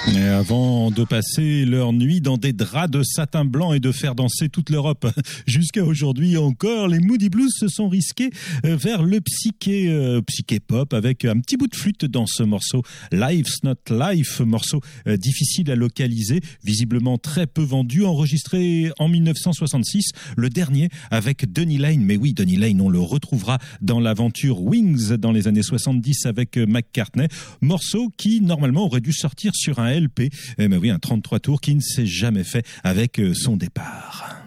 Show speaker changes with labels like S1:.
S1: Et avant de passer leur nuit dans des draps de satin blanc et de faire danser toute l'Europe jusqu'à aujourd'hui encore, les Moody Blues se sont risqués vers le psyché pop avec un petit bout de flûte dans ce morceau Life's Not Life, morceau difficile à localiser, visiblement très peu vendu, enregistré en 1966, le dernier avec Denny Laine. Mais oui, Denny Laine, on le retrouvera dans l'aventure Wings dans les années 70 avec McCartney, morceau qui normalement aurait dû sortir sur un LP, mais oui, un 33 tours qui ne s'est jamais fait avec son départ.